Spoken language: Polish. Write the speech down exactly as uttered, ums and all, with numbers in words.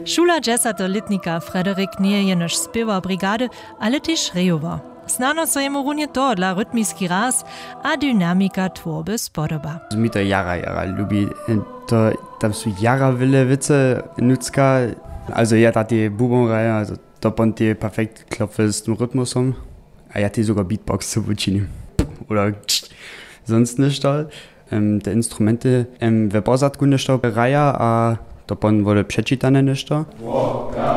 Šula dziesięcioletnika Frederik nie jenož spěwa brigady, ale też rejowa. Snano so jemu runie to dla rytmický raz a dynamika tworby spodoba. Mi to jara, jara lubi. To, tam są jara wiele wice nutzka. Also ja ta die Bubonreihe, also da pan die perfekt klopfe z tym rytmusem. A ja die sogar Beatbox zu wyczynię. Oder sonst nicht da. Um, te instrumenty um, w posadku nicht da Reihe, a da pan wurde przeczytane nicht da.